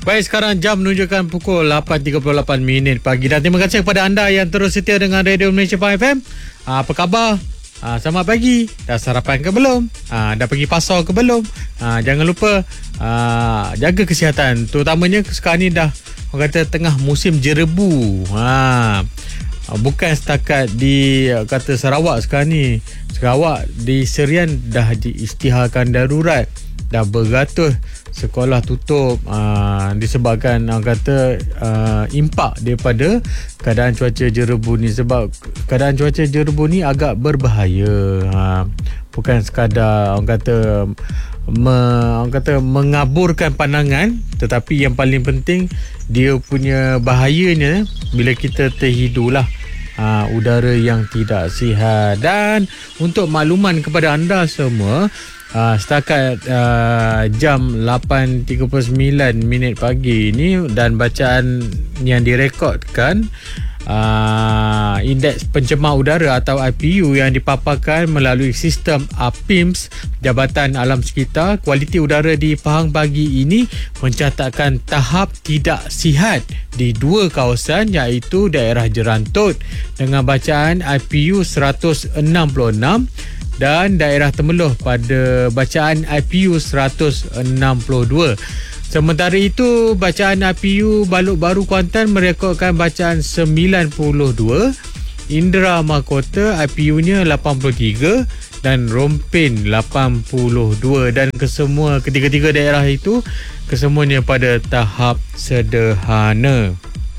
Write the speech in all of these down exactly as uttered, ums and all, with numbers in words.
Baik, sekarang jam menunjukkan pukul lapan tiga puluh lapan minit pagi. Dan terima kasih kepada anda yang terus setia dengan Radio Malaysia Pahang F M. Apa khabar? Ha, selamat pagi. Dah sarapan ke belum? Ha, dah pergi pasar ke belum? Ha, jangan lupa ha, jaga kesihatan. Terutamanya sekarang ni dah orang kata tengah musim jerebu. Ha, bukan setakat di kata Sarawak sekarang ni. Sarawak di Serian dah diisytiharkan darurat. Dah beratus sekolah tutup aa, disebabkan orang kata aa, impak daripada keadaan cuaca jerebu ni. Sebab keadaan cuaca jerebu ni agak berbahaya. Ha, bukan sekadar orang kata me, orang kata mengaburkan pandangan, tetapi yang paling penting dia punya bahayanya bila kita terhidu lah. Ha, udara yang tidak sihat. Dan untuk makluman kepada anda semua, Uh, setakat uh, jam lapan tiga puluh sembilan minit pagi ni dan bacaan yang direkodkan, uh, indeks pencemar udara atau I P U yang dipaparkan melalui sistem A P I M S Jabatan Alam Sekitar, kualiti udara di Pahang pagi ini mencatatkan tahap tidak sihat di dua kawasan, iaitu daerah Jerantut dengan bacaan I P U seratus enam puluh enam dan daerah Temeloh pada bacaan I P U seratus enam puluh dua. Sementara itu, bacaan I P U Baluk Baru Kuantan merekodkan bacaan sembilan puluh dua, Indra Mahkota I P U-nya lapan puluh tiga dan Rompin lapan puluh dua, dan kesemua ketiga-tiga daerah itu kesemuanya pada tahap sederhana.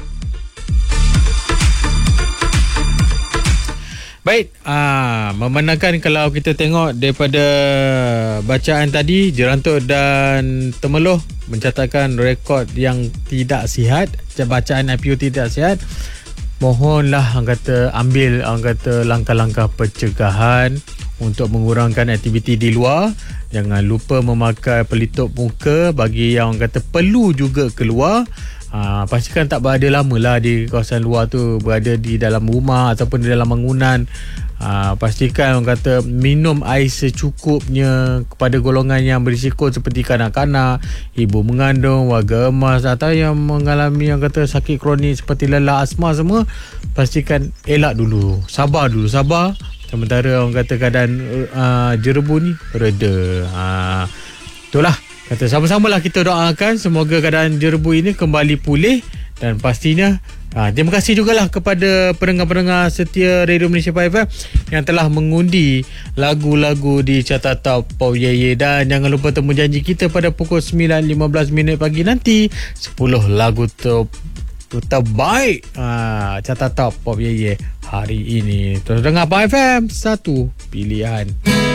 Baik, aa, memandangkan kalau kita tengok daripada bacaan tadi, Jerantut dan Temeloh mencatatkan rekod yang tidak sihat, bacaan I P U tidak sihat. Mohonlah orang kata ambil orang kata langkah-langkah pencegahan untuk mengurangkan aktiviti di luar. Jangan lupa memakai pelitup muka bagi yang orang kata perlu juga keluar. Ha, pastikan tak berada lama lah di kawasan luar tu, berada di dalam rumah ataupun di dalam bangunan. Ha, pastikan orang kata minum air secukupnya kepada golongan yang berisiko seperti kanak-kanak, ibu mengandung, warga emas atau yang mengalami yang kata sakit kronik seperti lelah, asma semua. Pastikan elak dulu, sabar dulu, sabar. Sementara orang kata keadaan uh, jerebu ni reda. Ha, itulah. Kata sama-samalah kita doakan semoga keadaan jerebu ini kembali pulih. Dan pastinya ha, terima kasih jugalah kepada pendengar-pendengar setia Radio Malaysia Pahang F M yang telah mengundi lagu-lagu di Carta Top Pop Ye Ye. Dan jangan lupa temu janji kita pada pukul sembilan lima belas minit pagi nanti, sepuluh lagu top terbaik ha, Carta Top Pop Ye Ye hari ini. Terus dengar Pahang F M, satu pilihan.